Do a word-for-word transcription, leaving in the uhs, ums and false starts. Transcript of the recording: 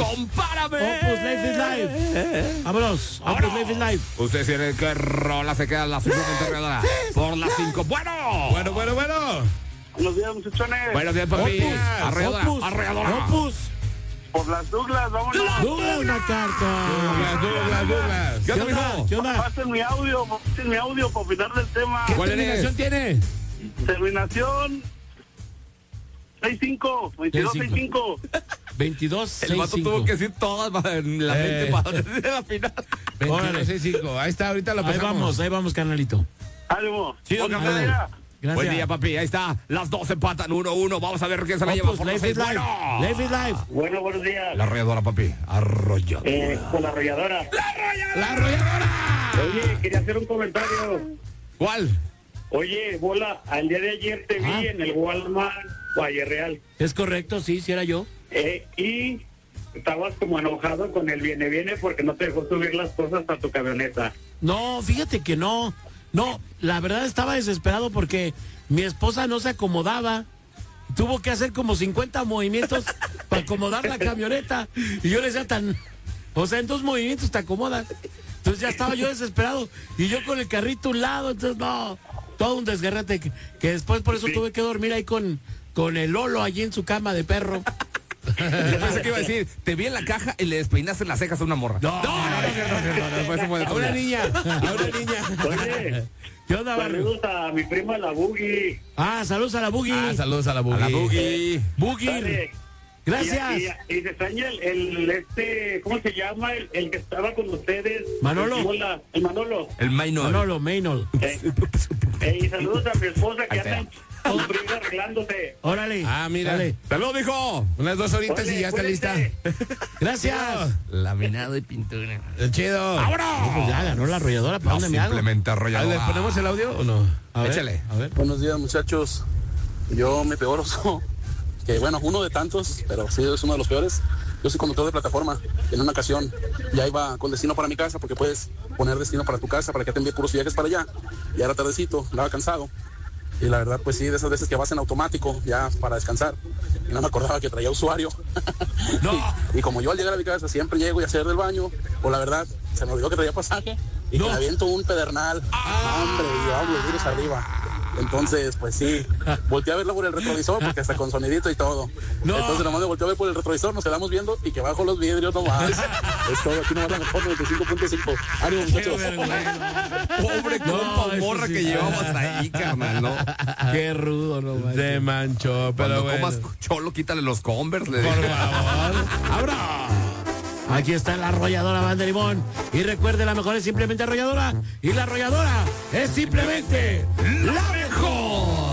Compárame. Opus Life is Life. Vámonos. Opus Life is Life. Usted tiene que rola, se queda las cinco Arrolladora. Por las cinco. Bueno. Bueno, bueno, bueno. Buenos días, muchachones. Buenos días, papi. Opus. Arrolladora. Opus. Arrolladora. Opus. Por las Douglas, vámonos. Douglas, una carta. Douglas, Douglas, Douglas. ¿Qué onda, mijo? ¿Qué onda? Pasen mi audio, pasen mi audio para opinar del tema. ¿Qué ¿Cuál terminación eres? tiene? Terminación seis cinco, veintidós seis cinco. veintidós El vato tuvo que decir todas en la mente Eh. para decir la final. veintidós sesenta y cinco. Ahí está, ahorita lo Ahí pasamos. vamos, ahí vamos, carnalito. Ánimo. Chido, Buen carnal. día. Gracias. Buen día, papi. Ahí está. Las dos empatan uno uno. Vamos a ver quién se la lleva Opus por los Life seis. is Life. Bueno. Life is Life. Bueno, buenos días. La arrolladora, papi. Arrolladora. Eh, con la arrolladora. ¡La arrolladora! Oye, quería hacer un comentario. ¿Cuál? Oye, Bola, al día de ayer te vi Ah. en el Walmart Valle Real. Es correcto, sí, sí era yo. Eh, y estabas como enojado con el viene viene porque no te dejó subir las cosas a tu camioneta. No, fíjate que no. No, la verdad estaba desesperado porque mi esposa no se acomodaba. Tuvo que hacer como cincuenta movimientos para acomodar la camioneta. Y yo le decía tan... O sea, en dos movimientos te acomodas. Entonces ya estaba yo desesperado. Y yo con el carrito a un lado. Entonces, no, todo un desgarrate. Que, que después por eso Sí. tuve que dormir ahí con, con el Lolo allí en su cama de perro. Yo pensé que iba a decir, te vi en la caja y le despeinaste las cejas a una morra. No, no, no, no, no, no, no, no, eso fue de A una tuya. niña, a una niña. Oye, ¿Qué onda, barrio? saludos a mi prima la Boogie. Ah, saludos a la Boogie. Ah, saludos a la A Boogie. la boogie. Boogie. Dale. Gracias. Y, y, y se extraña el, el, este, ¿cómo se llama? El, el que estaba con ustedes. Manolo. El, Bola, el Manolo. El minor. Manolo, Maynol. Eh, eh, y saludos a mi esposa que Ahí anda está. en su briga arreglándose. Órale. Ah, mira. Dale. Saludos, mijo. Unas dos horitas Órale, y ya está lista. cuídense. Gracias. Laminado y pintura. Chido. No, pues ya ganó la arrolladora. ¿Para No, dónde me hago? simplemente ¿Le arrolladora. ponemos el audio o no? A ver, Échale. A ver. Buenos días, muchachos. Yo, mi peor oso, que bueno, uno de tantos, pero sí es uno de los peores. Yo soy conductor de plataforma. En una ocasión ya iba con destino para mi casa, porque puedes poner destino para tu casa para que te envíe puros viajes para allá. Ya era tardecito, andaba cansado. Y la verdad, pues sí, de esas veces que vas en automático ya para descansar. Y no me acordaba que traía usuario. No. y, y como yo al llegar a mi casa siempre llego y a hacer del baño, pues la verdad, se me olvidó que traía pasaje y No. que me aviento un pedernal. Ah. Hombre, y yo hablo virus arriba. Entonces, pues sí, volteé a verlo por el retrovisor porque hasta con sonidito y todo. No. Entonces nomás me volteé a ver por el retrovisor, nos quedamos viendo y que bajo los vidrios nomás. Es todo, aquí nomás la mejor noventa y cinco punto cinco. Ánimo, Qué muchachos. vergüenza. Pobre No, compa eso morra sí. que llevamos ahí, carnal, ¿no? Qué rudo, no manches. Se manchó, pero Cuando bueno. comas cholo, quítale los Converse. Le Por digo. favor. ¡Abra! Aquí está la arrolladora Banda Limón. Y recuerde, la mejor es simplemente arrolladora. Y la arrolladora es simplemente la